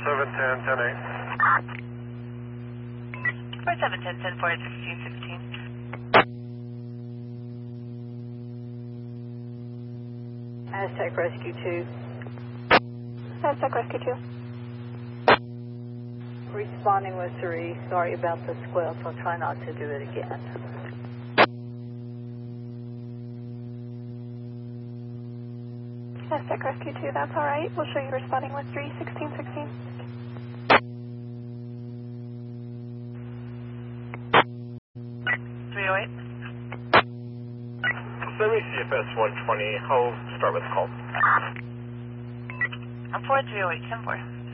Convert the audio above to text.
4710, 10 4, 1616. Aztec Rescue 2. Aztec Rescue 2. Responding with 3. Sorry about the squelch. I'll try not to do it again. Aztec Rescue 2, that's all right. We'll show you responding with 3, 1616. Semi CFS 120, I'll start with the call. I'm 4308, 10 4.